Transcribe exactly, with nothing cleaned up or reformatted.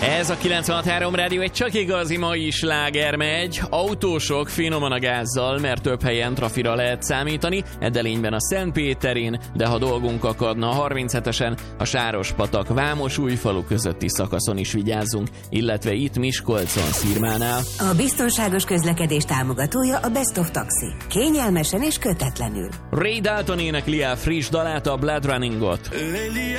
Ez a kilencvenhat három rádió egy csak igazi mai sláger megy. Autósok finoman a gázzal, mert több helyen trafira lehet számítani, Edelényben a Szentpéterin, de ha dolgunk akadna a harminchetesen, a Sárospatak Vámos-Újfalu közötti szakaszon is vigyázzunk, illetve itt Miskolcon Szirmánál. A biztonságos közlekedés támogatója a Best of Taxi. Kényelmesen és kötetlenül. Ray Dalton énekli el friss dalát, a Blood Runningot.